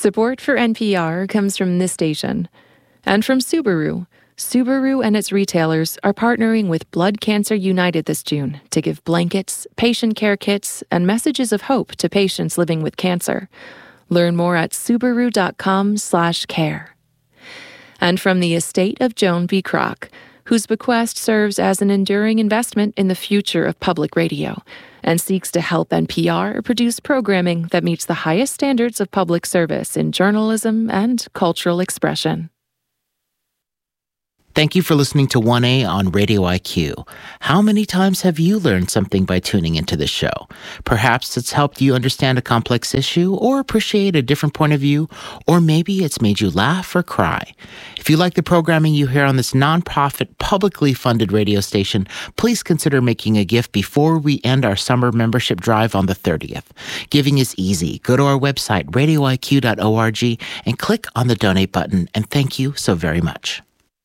Support for NPR comes from this station and from Subaru. Subaru and its retailers are partnering with Blood Cancer United this June to give blankets, patient care kits, and messages of hope to patients living with cancer. Learn more at Subaru.com/care. And from the estate of Joan B. Kroc, whose bequest serves as an enduring investment in the future of public radio and seeks to help NPR produce programming that meets the highest standards of public service in journalism and cultural expression. Thank you for listening to 1A on Radio IQ. How many times have you learned something by tuning into the show? Perhaps it's helped you understand a complex issue or appreciate a different point of view, or maybe it's made you laugh or cry. If you like the programming you hear on this nonprofit, publicly funded radio station, please consider making a gift before we end our summer membership drive on the 30th. Giving is easy. Go to our website, radioiq.org, and click on the donate button. And thank you so very much.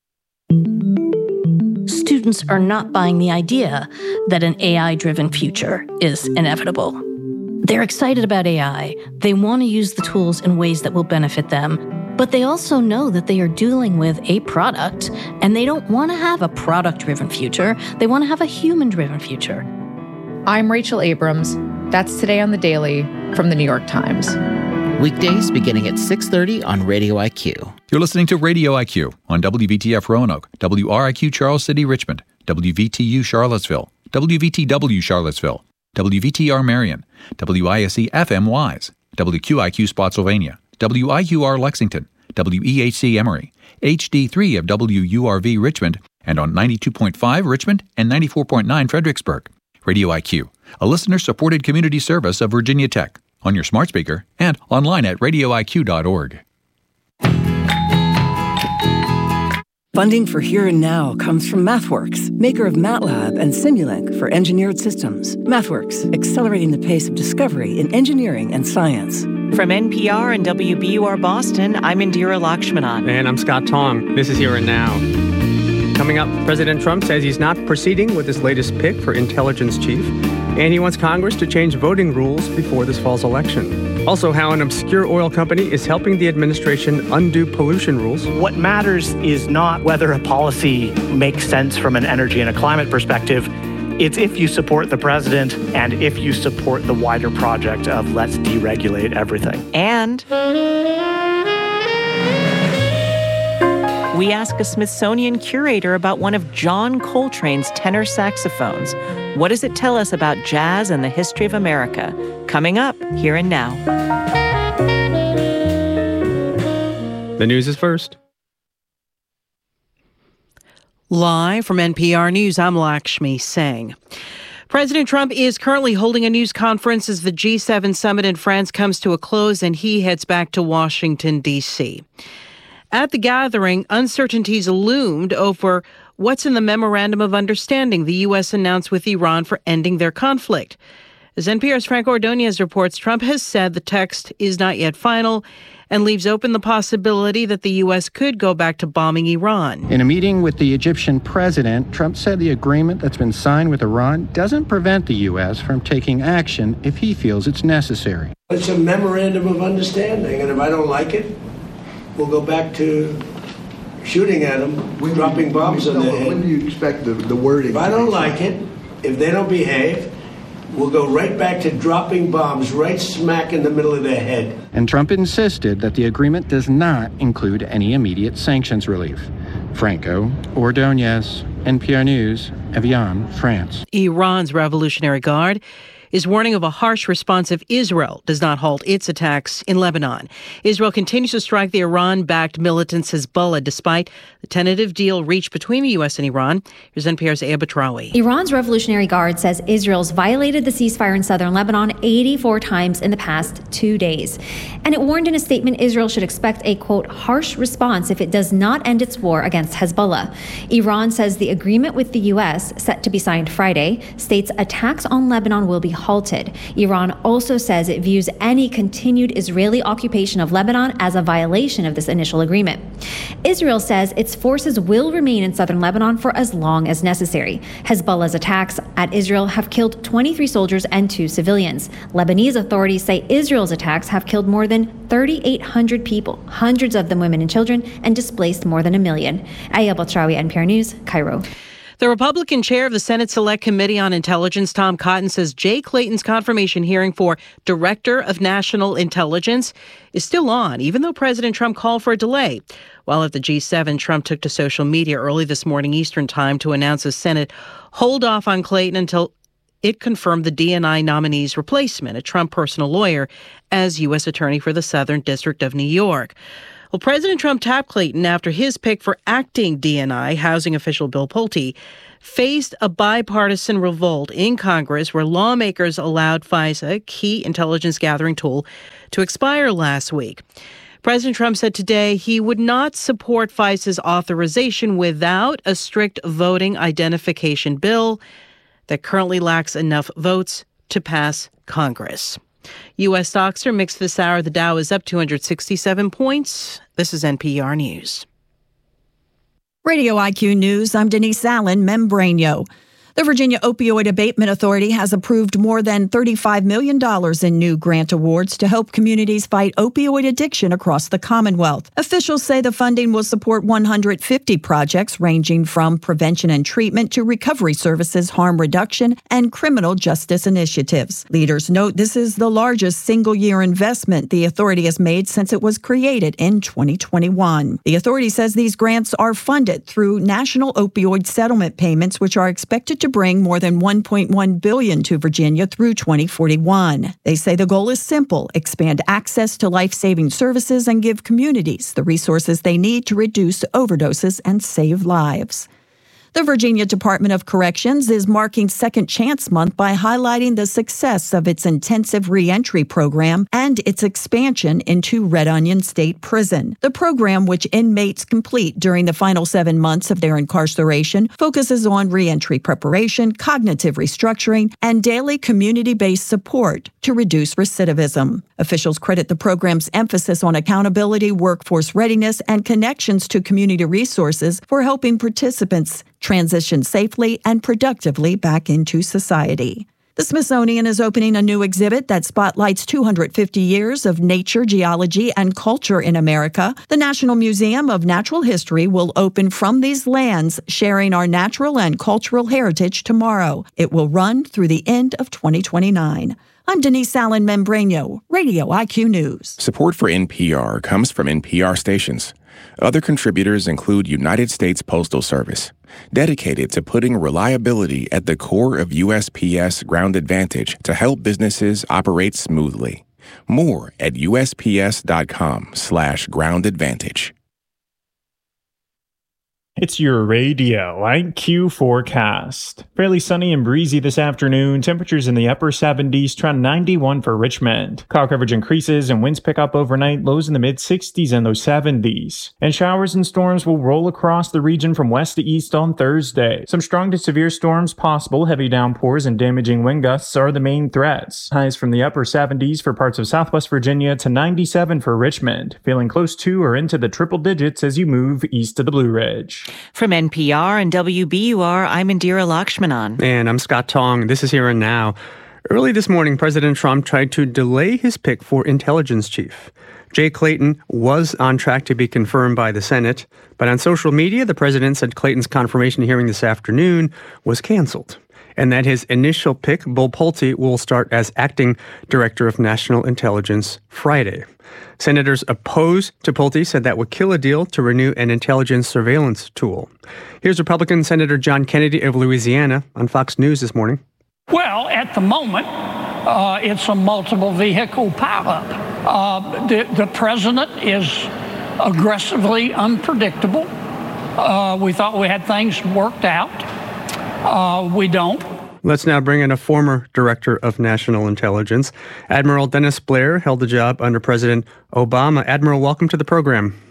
Students are not buying the idea that an AI-driven future is inevitable. They're excited about AI. They want to use the tools in ways that will benefit them, but they also know that they are dealing with a product, and they don't want to have a product-driven future. They want to have a human-driven future. I'm Rachel Abrams. That's Today on the Daily from the New York Times. Weekdays beginning at 6:30 on Radio IQ. You're listening to Radio IQ on WVTF Roanoke, WRIQ Charles City Richmond, WVTU Charlottesville, WVTW Charlottesville, WVTR Marion, WISE FM Wise, WQIQ Spotsylvania, WIUR Lexington, WEHC Emory, HD3 of WURV Richmond, and on 92.5 Richmond and 94.9 Fredericksburg. Radio IQ, a listener-supported community service of Virginia Tech, on your smart speaker and online at radioiq.org. Funding for Here and Now comes from MathWorks, maker of MATLAB and Simulink for engineered systems. MathWorks, accelerating the pace of discovery in engineering and science. From NPR and WBUR Boston, I'm Indira Lakshmanan. And I'm Scott Tong. This is Here and Now. Coming up, President Trump says he's not proceeding with his latest pick for intelligence chief, and he wants Congress to change voting rules before this fall's election. Also, how an obscure oil company is helping the administration undo pollution rules. What matters is not whether a policy makes sense from an energy and a climate perspective. It's if you support the president and if you support the wider project of let's deregulate everything. And we ask a Smithsonian curator about one of John Coltrane's tenor saxophones. What does it tell us about jazz and the history of America? Coming up, Here and Now. The news is first. Live from NPR News, I'm Lakshmi Singh. President Trump is currently holding a news conference as the G7 summit in France comes to a close and he heads back to Washington, D.C. At the gathering, uncertainties loomed over what's in the Memorandum of Understanding the U.S. announced with Iran for ending their conflict. As NPR's Frank Ordonez reports, Trump has said the text is not yet final and leaves open the possibility that the U.S. could go back to bombing Iran. In a meeting with the Egyptian president, Trump said the agreement that's been signed with Iran doesn't prevent the U.S. from taking action if he feels it's necessary. It's a memorandum of understanding, and if I don't like it, we'll go back to shooting at them, dropping bombs on their head. When do you expect the wording? If I don't like it, if they don't behave, we'll go right back to dropping bombs right smack in the middle of their head. And Trump insisted that the agreement does not include any immediate sanctions relief. Franco Ordonez, NPR News, Evian, France. Iran's Revolutionary Guard is warning of a harsh response if Israel does not halt its attacks in Lebanon. Israel continues to strike the Iran-backed militant Hezbollah despite the tentative deal reached between the U.S. and Iran. Here's NPR's Aya Batrawi. Iran's Revolutionary Guard says Israel's violated the ceasefire in southern Lebanon 84 times in the past 2 days. And it warned in a statement Israel should expect a, quote, harsh response if it does not end its war against Hezbollah. Iran says the agreement with the U.S., set to be signed Friday, states attacks on Lebanon will be halted. Iran also says it views any continued Israeli occupation of Lebanon as a violation of this initial agreement. Israel says its forces will remain in southern Lebanon for as long as necessary. Hezbollah's attacks at Israel have killed 23 soldiers and 2 civilians. Lebanese authorities say Israel's attacks have killed more than 3,800 people, hundreds of them women and children, and displaced more than 1 million. Aya Batrawi, NPR News, Cairo. The Republican chair of the Senate Select Committee on Intelligence, Tom Cotton, says Jay Clayton's confirmation hearing for Director of National Intelligence is still on, even though President Trump called for a delay. While at the G7, Trump took to social media early this morning Eastern Time to announce the Senate hold off on Clayton until it confirmed the DNI nominee's replacement, a Trump personal lawyer, as U.S. Attorney for the Southern District of New York. Well, President Trump tapped Clayton after his pick for acting DNI, housing official Bill Pulte, faced a bipartisan revolt in Congress where lawmakers allowed FISA, a key intelligence gathering tool, to expire last week. President Trump said today he would not support FISA's authorization without a strict voting identification bill that currently lacks enough votes to pass Congress. U.S. stocks are mixed this hour. The Dow is up 267 points. This is NPR News. Radio IQ News, I'm Denise Allen, Membranio. The Virginia Opioid Abatement Authority has approved more than $35 million in new grant awards to help communities fight opioid addiction across the Commonwealth. Officials say the funding will support 150 projects ranging from prevention and treatment to recovery services, harm reduction, and criminal justice initiatives. Leaders note this is the largest single-year investment the authority has made since it was created in 2021. The authority says these grants are funded through national opioid settlement payments, which are expected to bring more than $1.1 billion to Virginia through 2041. They say the goal is simple: expand access to life-saving services and give communities the resources they need to reduce overdoses and save lives. The Virginia Department of Corrections is marking Second Chance Month by highlighting the success of its intensive reentry program and its expansion into Red Onion State Prison. The program, which inmates complete during the final 7 months of their incarceration, focuses on reentry preparation, cognitive restructuring, and daily community-based support to reduce recidivism. Officials credit the program's emphasis on accountability, workforce readiness, and connections to community resources for helping participants transition safely and productively back into society. The Smithsonian is opening a new exhibit that spotlights 250 years of nature, geology, and culture in America. The National Museum of Natural History will open from these lands, sharing our natural and cultural heritage tomorrow. It will run through the end of 2029. I'm Denise Allen, Membranio, Radio IQ News. Support for NPR comes from NPR stations. Other contributors include United States Postal Service, dedicated to putting reliability at the core of USPS Ground Advantage to help businesses operate smoothly. More at USPS.com/Ground Advantage. It's your Radio IQ forecast. Fairly sunny and breezy this afternoon. Temperatures in the upper 70s, trend 91 for Richmond. Cloud coverage increases and winds pick up overnight, lows in the mid-60s and low 70s. And showers and storms will roll across the region from west to east on Thursday. Some strong to severe storms possible. Heavy downpours and damaging wind gusts are the main threats. Highs from the upper 70s for parts of Southwest Virginia to 97 for Richmond. Feeling close to or into the triple digits as you move east to the Blue Ridge. From NPR and WBUR, I'm Indira Lakshmanan. And I'm Scott Tong. This is Here and Now. Early this morning, President Trump tried to delay his pick for intelligence chief. Jay Clayton was on track to be confirmed by the Senate, but on social media, the president said Clayton's confirmation hearing this afternoon was canceled, and that his initial pick, Bill Pulte, will start as acting director of national intelligence Friday. Senators opposed to Pulte said that would kill a deal to renew an intelligence surveillance tool. Here's Republican Senator John Kennedy of Louisiana on Fox News this morning. Well, at the moment, it's a multiple vehicle pileup. The president is aggressively unpredictable. We thought we had things worked out. We don't. Let's now bring in a former director of national intelligence. Admiral Dennis Blair held the job under President Obama. Admiral, welcome to the program.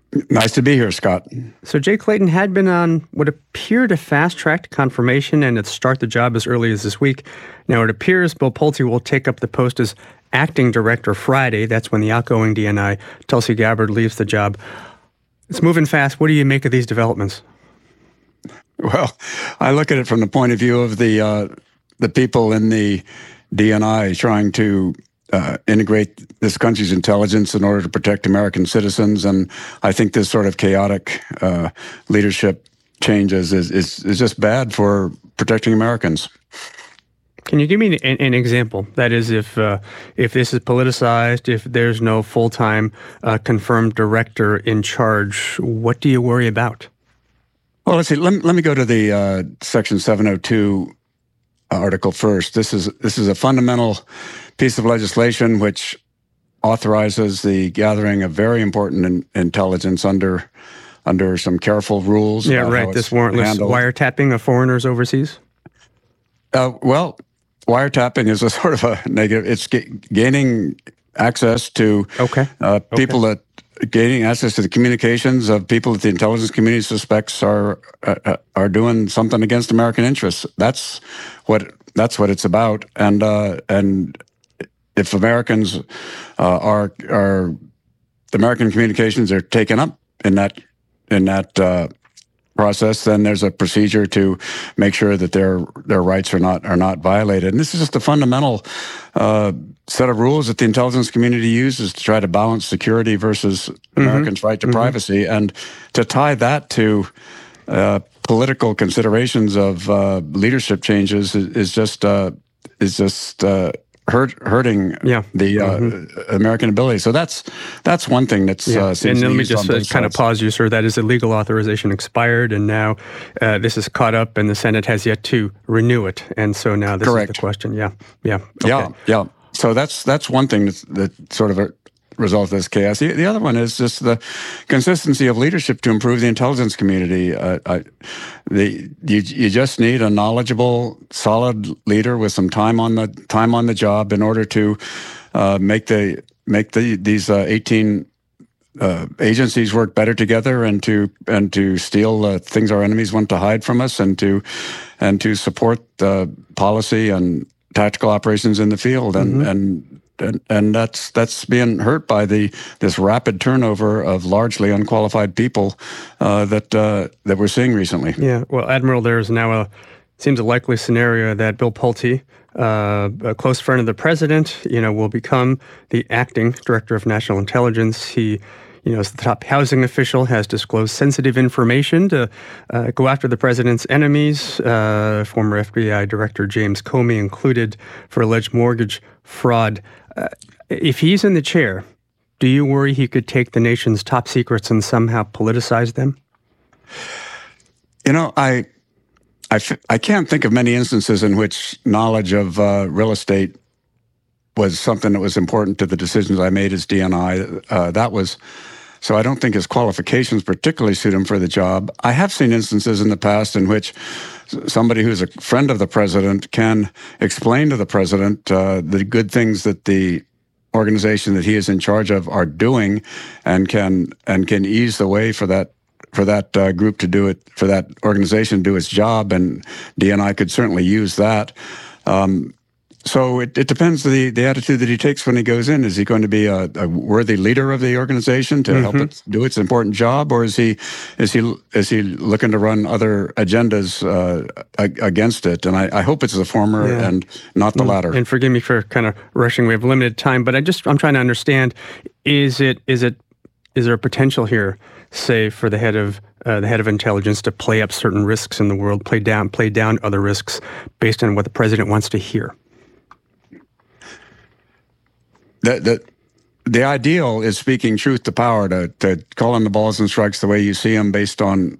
Nice to be here, Scott. So Jay Clayton had been on what appeared a fast-track confirmation and to start the job as early as this week. Now it appears Bill Pulte will take up the post as acting director Friday. That's when the outgoing DNI, Tulsi Gabbard, leaves the job. It's moving fast. What do you make of these developments? Well, I look at it from the point of view of the people in the DNI trying to integrate this country's intelligence in order to protect American citizens, and I think this sort of chaotic leadership changes is just bad for protecting Americans. Can you give me an example? That is, if this is politicized, if there's no full-time confirmed director in charge, what do you worry about? Well, let's see. Let me go to the Section 702 article first. This is a fundamental piece of legislation which authorizes the gathering of very important intelligence under some careful rules. Yeah, right. This warrantless wiretapping of foreigners overseas. Well, wiretapping is a sort of a negative. It's gaining access to people that gaining access to the communications of people that the intelligence community suspects are doing something against American interests. That's what it's about. And if Americans the American communications are taken up in that process, then there's a procedure to make sure that their rights are not violated. And this is just a fundamental set of rules that the intelligence community uses to try to balance security versus Americans' right to privacy, and to tie that to political considerations of leadership changes is just hurting the American ability. So that's one thing that's seems and let me just kind of pause you, sir. That is, a legal authorization expired, and now this is caught up, and the Senate has yet to renew it. And so now this is the question. Yeah. Okay. So that's one thing that sort of a result of this chaos. The other one is just the consistency of leadership to improve the intelligence community. You just need a knowledgeable, solid leader with some time on the job in order to make these 18 agencies work better together, and to steal things our enemies want to hide from us, and to support policy and tactical operations in the field, and that's being hurt by this rapid turnover of largely unqualified people that we're seeing recently. Yeah, well, Admiral, there's now seems a likely scenario that Bill Pulte, a close friend of the president, will become the acting director of national intelligence. He, as the top housing official, has disclosed sensitive information to go after the president's enemies, former FBI Director James Comey included, for alleged mortgage fraud. If he's in the chair, do you worry he could take the nation's top secrets and somehow politicize them? I can't think of many instances in which knowledge of real estate was something that was important to the decisions I made as DNI. So I don't think his qualifications particularly suit him for the job. I have seen instances in the past in which somebody who's a friend of the president can explain to the president the good things that the organization that he is in charge of are doing, and can ease the way for that group to do it, for that organization to do its job, and DNI could certainly use that. So it depends the attitude that he takes when he goes in. Is he going to be a worthy leader of the organization to help it do its important job, or is he looking to run other agendas against it? And I hope it's the former and not the latter. And forgive me for kind of rushing. We have limited time, but I'm trying to understand: is there a potential here, say, for the head of intelligence to play up certain risks in the world, play down other risks based on what the president wants to hear? The ideal is speaking truth to power, to call in the balls and strikes the way you see them, based on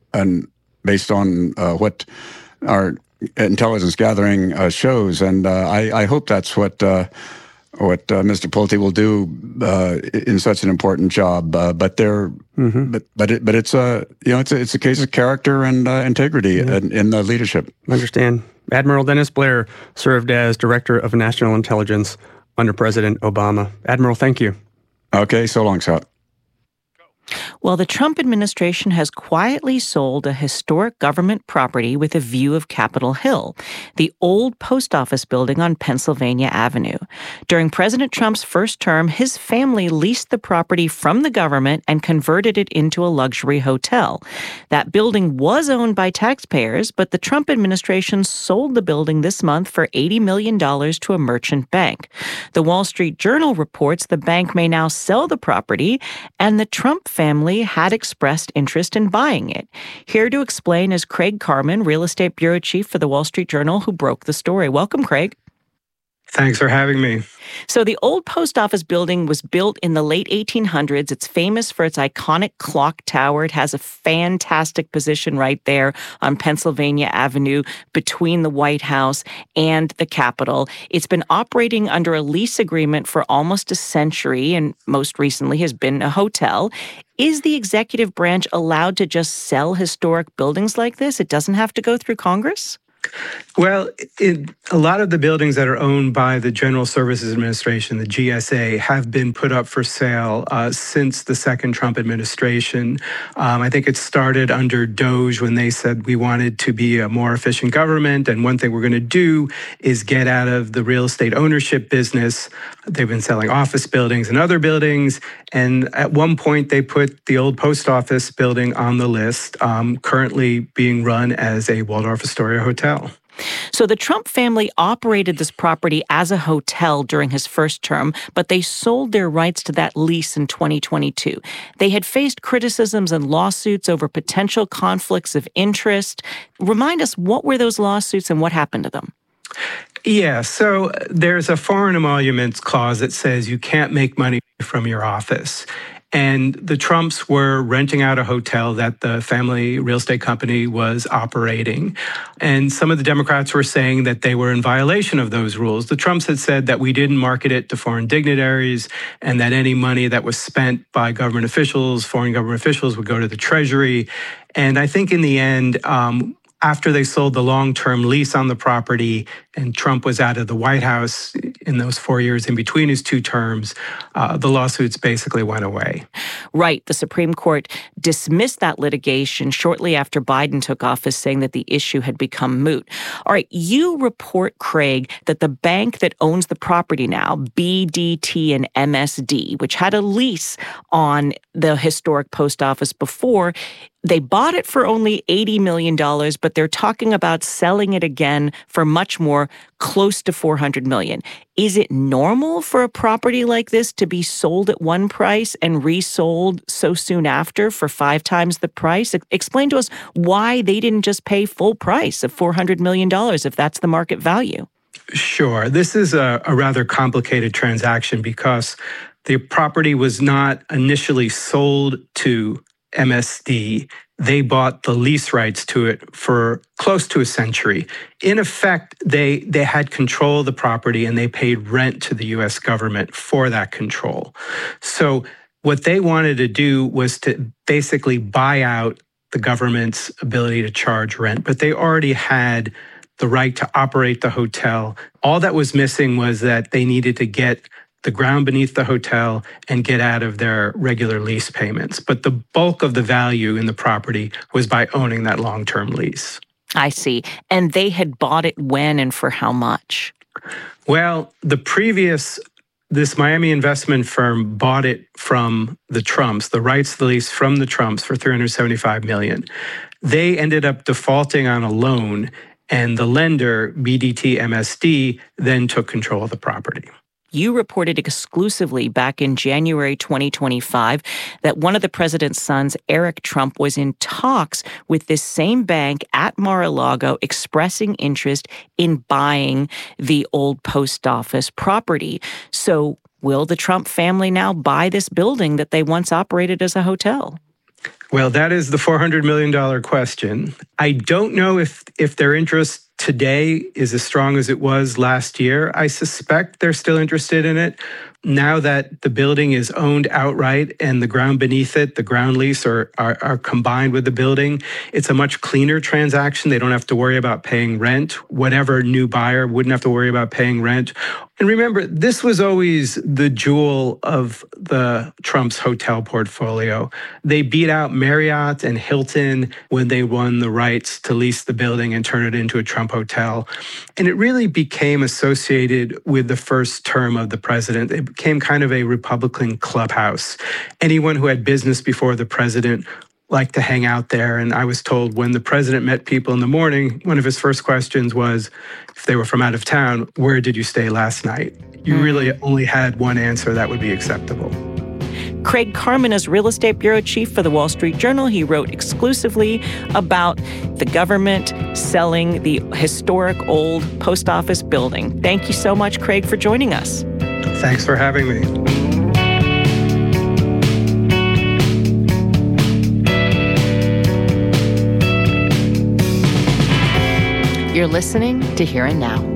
what our intelligence gathering shows, and I hope that's what Mr. Pulte will do in such an important job. But it's a case of character and integrity in the leadership. Understand. Admiral Dennis Blair served as Director of National Intelligence under President Obama. Admiral, thank you. Okay, so long, Scott. Well, the Trump administration has quietly sold a historic government property with a view of Capitol Hill, the old post office building on Pennsylvania Avenue. During President Trump's first term, his family leased the property from the government and converted it into a luxury hotel. That building was owned by taxpayers, but the Trump administration sold the building this month for $80 million to a merchant bank. The Wall Street Journal reports the bank may now sell the property, and the Trump family had expressed interest in buying it. Here to explain is Craig Carman, real estate bureau chief for the Wall Street Journal, who broke the story. Welcome, Craig. Thanks for having me. So the old post office building was built in the late 1800s. It's famous for its iconic clock tower. It has a fantastic position right there on Pennsylvania Avenue between the White House and the Capitol. It's been operating under a lease agreement for almost a century and most recently has been a hotel. Is the executive branch allowed to just sell historic buildings like this? It doesn't have to go through Congress? Well, a lot of the buildings that are owned by the General Services Administration, the GSA, have been put up for sale since the second Trump administration. I think it started under DOGE when they said we wanted to be a more efficient government, and one thing we're going to do is get out of the real estate ownership business. They've been selling office buildings and other buildings, and at one point they put the old post office building on the list, currently being run as a Waldorf Astoria hotel. So the Trump family operated this property as a hotel during his first term, but they sold their rights to that lease in 2022. They had faced criticisms and lawsuits over potential conflicts of interest. Remind us, what were those lawsuits and what happened to them? Yeah, so there's a foreign emoluments clause that says you can't make money from your office. And the Trumps were renting out a hotel that the family real estate company was operating. And some of the Democrats were saying that they were in violation of those rules. The Trumps had said that we didn't market it to foreign dignitaries and that any money that was spent by government officials, foreign government officials, would go to the Treasury. And I think in the end, after they sold the long-term lease on the property and Trump was out of the White House in those 4 years in between his two terms, the lawsuits basically went away. Right. The Supreme Court dismissed that litigation shortly after Biden took office, saying that the issue had become moot. All right. You report, Craig, that the bank that owns the property now, BDT and MSD, which had a lease on the historic post office before, they bought it for only $80 million, but they're talking about selling it again for much more, close to $400 million. Is it normal for a property like this to be sold at one price and resold so soon after for 5 times the price? Explain to us why they didn't just pay full price of $400 million if that's the market value. Sure. This is a rather complicated transaction because the property was not initially sold to MSD. They bought the lease rights to it for close to a century. In effect, they had control of the property and they paid rent to the U.S. government for that control. So what they wanted to do was to basically buy out the government's ability to charge rent, but they already had the right to operate the hotel. All that was missing was that they needed to get the ground beneath the hotel and get out of their regular lease payments. But the bulk of the value in the property was by owning that long-term lease. I see. And they had bought it when and for how much? Well, this Miami investment firm bought it from the Trumps, the rights to the lease from the Trumps for $375 million. They ended up defaulting on a loan, and the lender, BDT MSD, then took control of the property. You reported exclusively back in January 2025 that one of the president's sons, Eric Trump, was in talks with this same bank at Mar-a-Lago expressing interest in buying the old post office property. So will the Trump family now buy this building that they once operated as a hotel? Well, that is the $400 million question. I don't know if their interest today is as strong as it was last year. I suspect they're still interested in it. Now that the building is owned outright and the ground beneath it, the ground lease are combined with the building, it's a much cleaner transaction. They don't have to worry about paying rent. Whatever new buyer wouldn't have to worry about paying rent. And remember, this was always the jewel of the Trump's hotel portfolio. They beat out Marriott and Hilton when they won the rights to lease the building and turn it into a Trump hotel. And it really became associated with the first term of the president. It became kind of a Republican clubhouse. Anyone who had business before the president liked to hang out there. And I was told when the president met people in the morning, one of his first questions was, if they were from out of town, where did you stay last night? You really only had one answer that would be acceptable. Craig Carman is real estate bureau chief for the Wall Street Journal. He wrote exclusively about the government selling the historic old post office building. Thank you so much, Craig, for joining us. Thanks for having me. You're listening to Here and Now.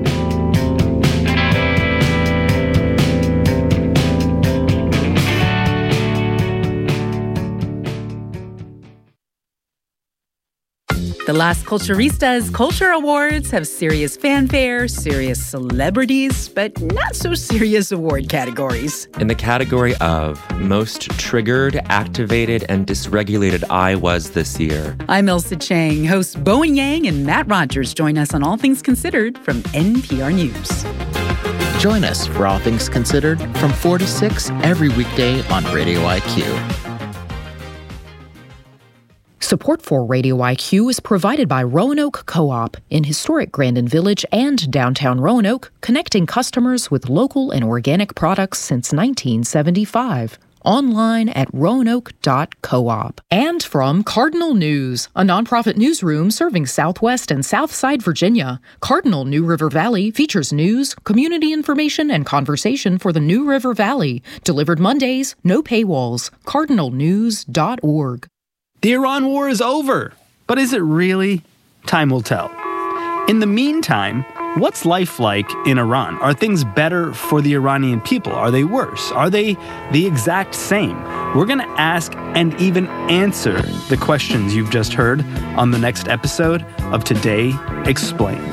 The Las Culturistas Culture Awards have serious fanfare, serious celebrities, but not so serious award categories. In the category of Most Triggered, Activated, and Dysregulated I Was this year. I'm Elsa Chang. Hosts Bowen Yang and Matt Rogers join us on All Things Considered from NPR News. Join us for All Things Considered from 4 to 6 every weekday on Radio IQ. Support for Radio IQ is provided by Roanoke Co-op in historic Grandin Village and downtown Roanoke, connecting customers with local and organic products since 1975. Online at roanoke.coop. And from Cardinal News, a nonprofit newsroom serving Southwest and Southside Virginia. Cardinal New River Valley features news, community information, and conversation for the New River Valley. Delivered Mondays, no paywalls. cardinalnews.org. The Iran war is over, but is it really? Time will tell. In the meantime, what's life like in Iran? Are things better for the Iranian people? Are they worse? Are they the exact same? We're going to ask and even answer the questions you've just heard on the next episode of Today Explained.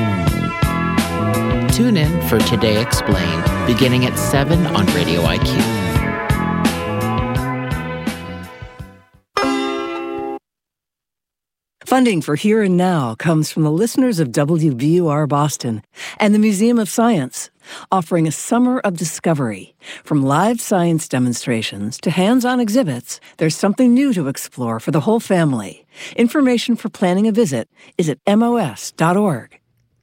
Tune in for Today Explained, beginning at 7 on Radio IQ. Funding for Here and Now comes from the listeners of WVUR Boston and the Museum of Science, offering a summer of discovery. From live science demonstrations to hands-on exhibits, there's something new to explore for the whole family. Information for planning a visit is at mos.org.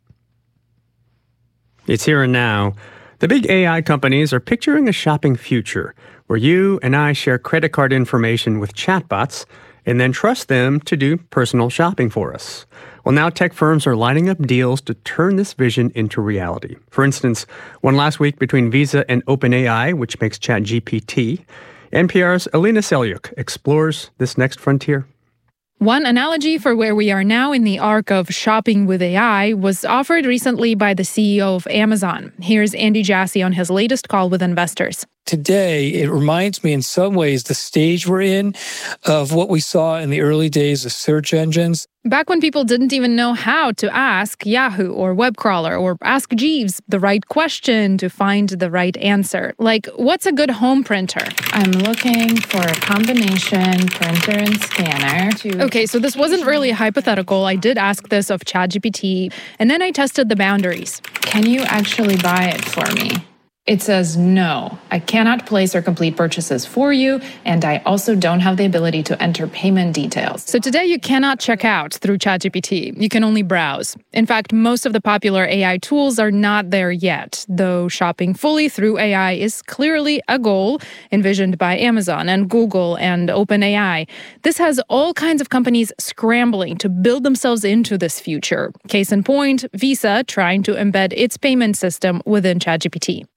It's Here and Now. The big AI companies are picturing a shopping future where you and I share credit card information with chatbots and then trust them to do personal shopping for us. Well, now tech firms are lining up deals to turn this vision into reality. For instance, one last week between Visa and OpenAI, which makes ChatGPT. NPR's Alina Selyuk explores this next frontier. One analogy for where we are now in the arc of shopping with AI was offered recently by the CEO of Amazon. Here's Andy Jassy on his latest call with investors. Today, it reminds me in some ways the stage we're in of what we saw in the early days of search engines. Back when people didn't even know how to ask Yahoo or Webcrawler or Ask Jeeves the right question to find the right answer. Like, what's a good home printer? I'm looking for a combination printer and scanner. Okay, so this wasn't really hypothetical. I did ask this of ChatGPT, and then I tested the boundaries. Can you actually buy it for me? It says, no, I cannot place or complete purchases for you, and I also don't have the ability to enter payment details. So today you cannot check out through ChatGPT. You can only browse. In fact, most of the popular AI tools are not there yet, though shopping fully through AI is clearly a goal envisioned by Amazon and Google and OpenAI. This has all kinds of companies scrambling to build themselves into this future. Case in point, Visa trying to embed its payment system within ChatGPT.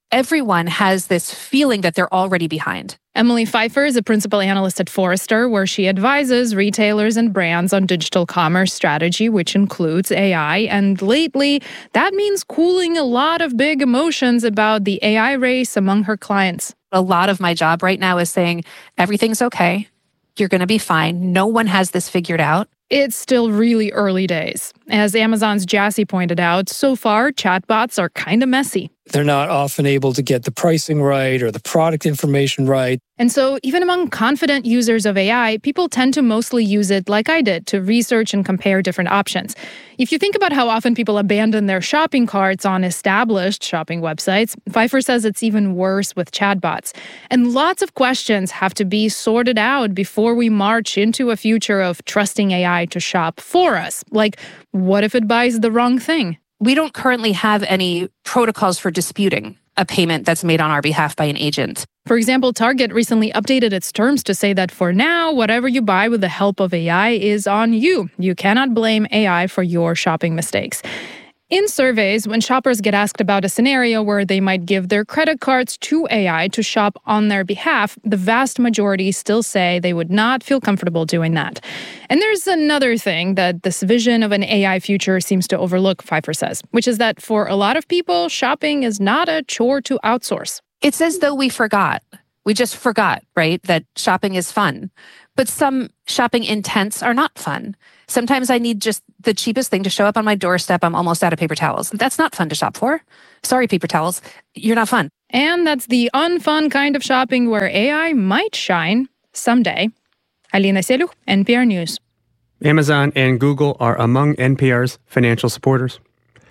everyone has this feeling that they're already behind. Emily Pfeiffer is a principal analyst at Forrester, where she advises retailers and brands on digital commerce strategy, which includes AI. And lately, that means cooling a lot of big emotions about the AI race among her clients. A lot of my job right now is saying, everything's okay. You're going to be fine. No one has this figured out. It's still really early days. As Amazon's Jassy pointed out, so far, chatbots are kind of messy. They're not often able to get the pricing right or the product information right. And so even among confident users of AI, people tend to mostly use it like I did, to research and compare different options. If you think about how often people abandon their shopping carts on established shopping websites, Pfeiffer says it's even worse with chatbots. And lots of questions have to be sorted out before we march into a future of trusting AI to shop for us. Like, what if it buys the wrong thing? We don't currently have any protocols for disputing a payment that's made on our behalf by an agent. For example, Target recently updated its terms to say that for now, whatever you buy with the help of AI is on you. You cannot blame AI for your shopping mistakes. In surveys, when shoppers get asked about a scenario where they might give their credit cards to AI to shop on their behalf, the vast majority still say they would not feel comfortable doing that. And there's another thing that this vision of an AI future seems to overlook, Pfeiffer says, which is that for a lot of people, shopping is not a chore to outsource. It's as though we forgot. We just forgot, right, that shopping is fun. But some shopping intents are not fun. Sometimes I need just the cheapest thing to show up on my doorstep. I'm almost out of paper towels. That's not fun to shop for. Sorry, paper towels. You're not fun. And that's the unfun kind of shopping where AI might shine someday. Alina Seliuk, NPR News. Amazon and Google are among NPR's financial supporters.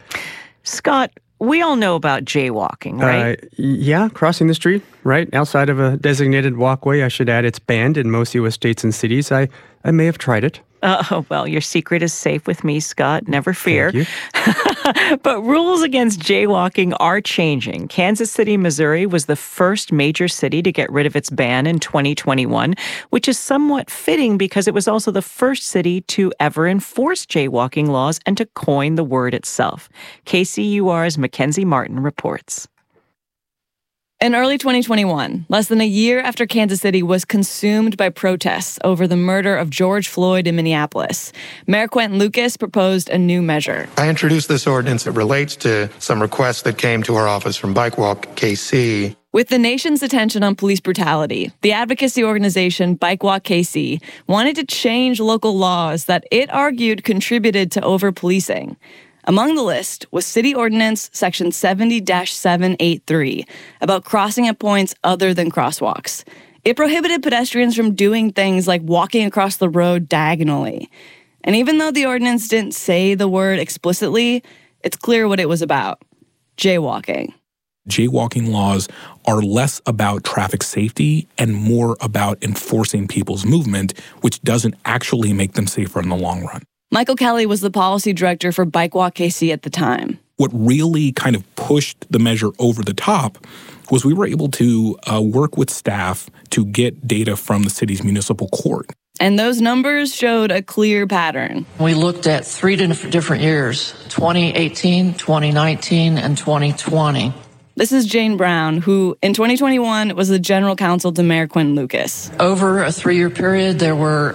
Scott, we all know about jaywalking, right? Yeah, crossing the street, right? Outside of a designated walkway. I should add, it's banned in most U.S. states and cities. I may have tried it. Well, your secret is safe with me, Scott. Never fear. Thank you. But rules against jaywalking are changing. Kansas City, Missouri was the first major city to get rid of its ban in 2021, which is somewhat fitting because it was also the first city to ever enforce jaywalking laws and to coin the word itself. KCUR's Mackenzie Martin reports. In early 2021, less than a year after Kansas City was consumed by protests over the murder of George Floyd in Minneapolis, Mayor Quentin Lucas proposed a new measure. I introduced this ordinance that relates to some requests that came to our office from Bike Walk KC. With the nation's attention on police brutality, the advocacy organization Bike Walk KC wanted to change local laws that it argued contributed to over-policing. Among the list was City Ordinance Section 70-783 about crossing at points other than crosswalks. It prohibited pedestrians from doing things like walking across the road diagonally. And even though the ordinance didn't say the word explicitly, it's clear what it was about: jaywalking. Jaywalking laws are less about traffic safety and more about enforcing people's movement, which doesn't actually make them safer in the long run. Michael Kelly was the policy director for Bike Walk KC at the time. What really kind of pushed the measure over the top was we were able to work with staff to get data from the city's municipal court. And those numbers showed a clear pattern. We looked at 3 different years, 2018, 2019, and 2020. This is Jane Brown, who in 2021 was the general counsel to Mayor Quentin Lucas. Over a 3-year period, there were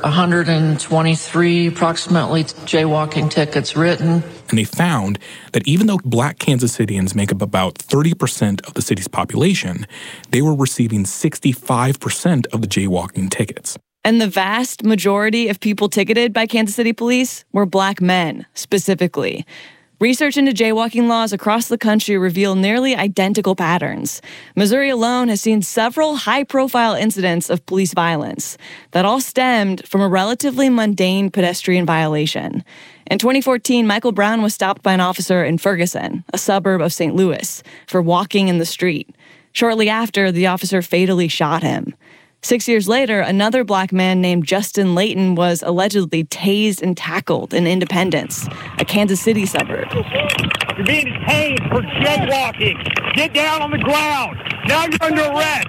123 approximately jaywalking tickets written. And they found that even though Black Kansas Cityans make up about 30% of the city's population, they were receiving 65% of the jaywalking tickets. And the vast majority of people ticketed by Kansas City police were Black men, specifically. Research into jaywalking laws across the country reveal nearly identical patterns. Missouri alone has seen several high-profile incidents of police violence that all stemmed from a relatively mundane pedestrian violation. In 2014, Michael Brown was stopped by an officer in Ferguson, a suburb of St. Louis, for walking in the street. Shortly after, the officer fatally shot him. 6 years later, another Black man named Justin Layton was allegedly tased and tackled in Independence, a Kansas City suburb. You're being tased for jaywalking. Get down on the ground. Now you're under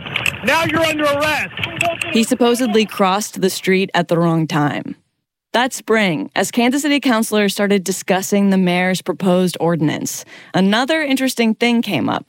arrest. He supposedly crossed the street at the wrong time. That spring, as Kansas City councilors started discussing the mayor's proposed ordinance, another interesting thing came up.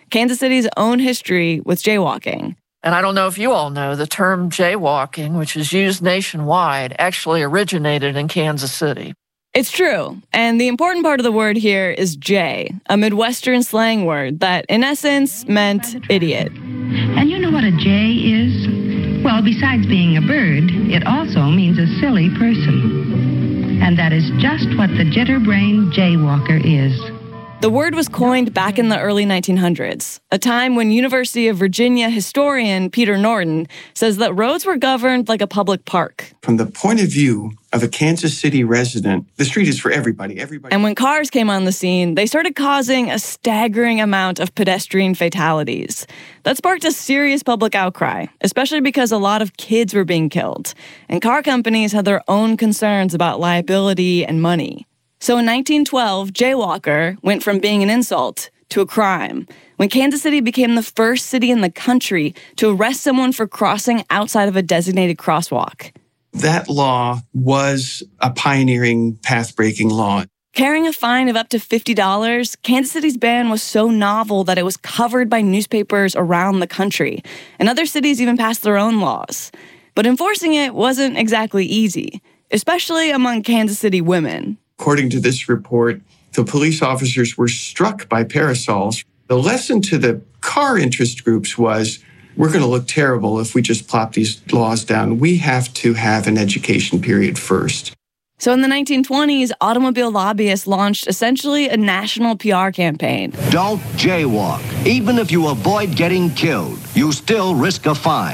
Kansas City's own history with jaywalking. And I don't know if you all know, the term jaywalking, which is used nationwide, actually originated in Kansas City. It's true. And the important part of the word here is jay, a Midwestern slang word that, in essence, meant idiot. And you know what a jay is? Well, besides being a bird, it also means a silly person. And that is just what the jitter-brained jaywalker is. The word was coined back in the early 1900s, a time when University of Virginia historian Peter Norton says that roads were governed like a public park. From the point of view of a Kansas City resident, the street is for everybody. And when cars came on the scene, they started causing a staggering amount of pedestrian fatalities. That sparked a serious public outcry, especially because a lot of kids were being killed, and car companies had their own concerns about liability and money. So in 1912, jaywalker went from being an insult to a crime, when Kansas City became the first city in the country to arrest someone for crossing outside of a designated crosswalk. That law was a pioneering, path-breaking law. Carrying a fine of up to $50, Kansas City's ban was so novel that it was covered by newspapers around the country, and other cities even passed their own laws. But enforcing it wasn't exactly easy, especially among Kansas City women. According to this report, the police officers were struck by parasols. The lesson to the car interest groups was, we're going to look terrible if we just plop these laws down. We have to have an education period first. So in the 1920s, automobile lobbyists launched essentially a national PR campaign. Don't jaywalk. Even if you avoid getting killed, you still risk a fine.